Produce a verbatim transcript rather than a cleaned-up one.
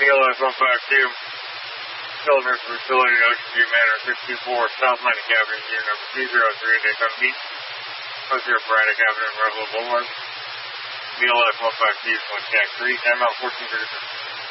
B L S one five two. Cylinder facility, Ocean View Manor, six two four, South Atlantic Avenue, unit number two zero three, Daytona Beach. Post here, Braddock Avenue, Revel Boulevard. B L S one five two, one Jack three, time out fourteen thirty-three.